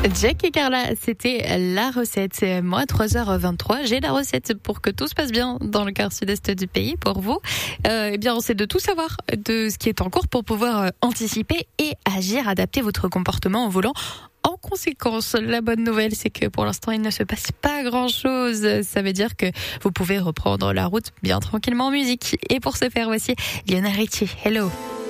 Jack et Carla, c'était la recette. Moi, à 3h23, j'ai la recette pour que tout se passe bien dans le quart sud-est du pays pour vous. Eh bien, c'est de tout savoir de ce qui est en cours pour pouvoir anticiper et agir, adapter votre comportement en volant. En conséquence, la bonne nouvelle, c'est que pour l'instant, il ne se passe pas grand-chose. Ça veut dire que vous pouvez reprendre la route bien tranquillement en musique. Et pour ce faire, voici Lionel Richie. Hello.